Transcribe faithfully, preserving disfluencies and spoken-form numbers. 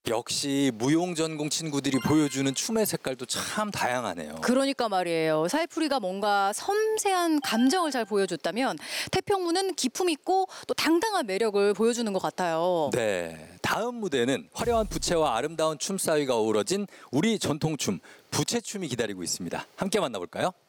역시 무용전공 친구들이 보여주는 춤의 색깔도 참 다양하네요. 그러니까 말이에요. 사이풀이가 뭔가 섬세한 감정을 잘 보여줬다면 태평무는 기품 있고 또 당당한 매력을 보여주는 것 같아요. 네, 다음 무대는 화려한 부채와 아름다운 춤사위가 어우러진 우리 전통춤 부채춤이 기다리고 있습니다. 함께 만나볼까요?